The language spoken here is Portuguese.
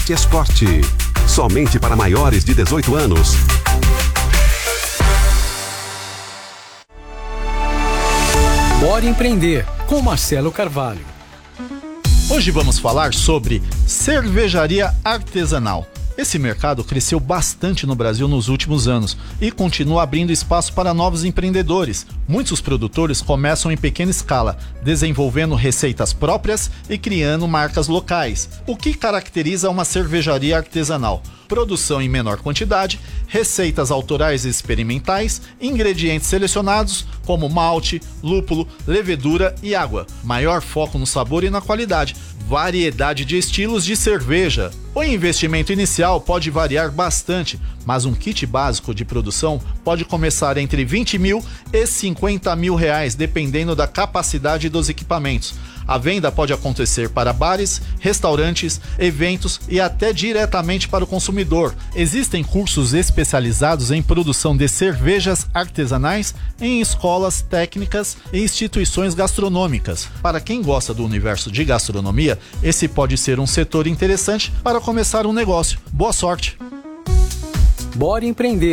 Oeste Esporte. Somente para maiores de 18 anos. Bora Empreender, com Marcelo Carvalho. Hoje vamos falar sobre cervejaria artesanal. Esse mercado cresceu bastante no Brasil nos últimos anos e continua abrindo espaço para novos empreendedores. Muitos produtores começam em pequena escala, desenvolvendo receitas próprias e criando marcas locais. O que caracteriza uma cervejaria artesanal? Produção em menor quantidade, receitas autorais e experimentais, ingredientes selecionados como malte, lúpulo, levedura e água. Maior foco no sabor e na qualidade. Variedade de estilos de cerveja. O investimento inicial pode variar bastante, mas um kit básico de produção pode começar entre 20 mil e 50 mil reais, dependendo da capacidade dos equipamentos. A venda pode acontecer para bares, restaurantes, eventos e até diretamente para o consumidor. Existem cursos especializados em produção de cervejas artesanais em escolas técnicas e instituições gastronômicas. Para quem gosta do universo de gastronomia, esse pode ser um setor interessante para começar um negócio. Boa sorte! Bora Empreender.